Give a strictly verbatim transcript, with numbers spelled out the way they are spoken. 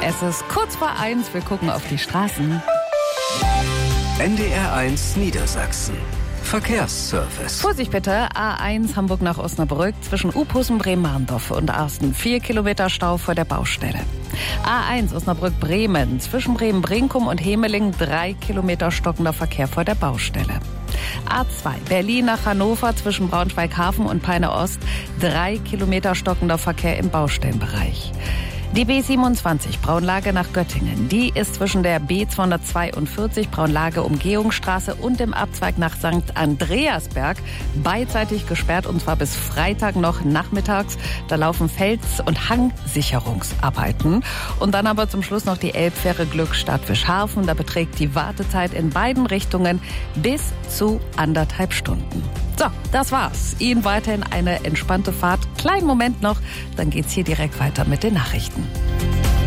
Es ist kurz vor eins, wir gucken auf die Straßen. N D R eins Niedersachsen. Verkehrsservice. Vorsicht bitte, A eins Hamburg nach Osnabrück zwischen Uphusen, Bremen-Marndorf und Arsten. Vier Kilometer Stau vor der Baustelle. A eins Osnabrück-Bremen zwischen Bremen-Brinkum und Hemeling. Drei Kilometer stockender Verkehr vor der Baustelle. A zwei Berlin nach Hannover zwischen Braunschweig-Hafen und Peine-Ost. Drei Kilometer stockender Verkehr im Baustellenbereich. Die B siebenundzwanzig Braunlage nach Göttingen, die ist zwischen der B zweihundertzweiundvierzig Braunlage Umgehungsstraße und dem Abzweig nach Sankt Andreasberg beidseitig gesperrt, und zwar bis Freitag noch nachmittags. Da laufen Fels- und Hangsicherungsarbeiten. Und dann aber zum Schluss noch die Elbfähre Glückstadt-Fischhafen. Da beträgt die Wartezeit in beiden Richtungen bis zu anderthalb Stunden. So, das war's. Ihnen weiterhin eine entspannte Fahrt. Kleinen Moment noch, dann geht's hier direkt weiter mit den Nachrichten.